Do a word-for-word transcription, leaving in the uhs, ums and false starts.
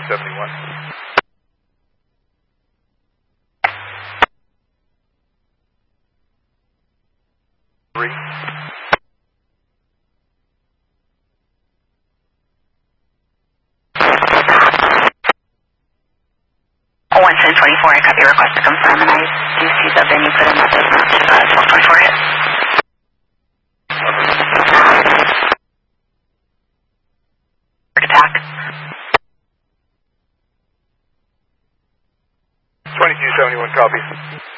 seventy-one. Three. one ten twenty-four, I copy your request to confirm, and I do see the venue put in that does match uh, twelve twenty-four hit. Attack. twenty-two seventy-one, copy.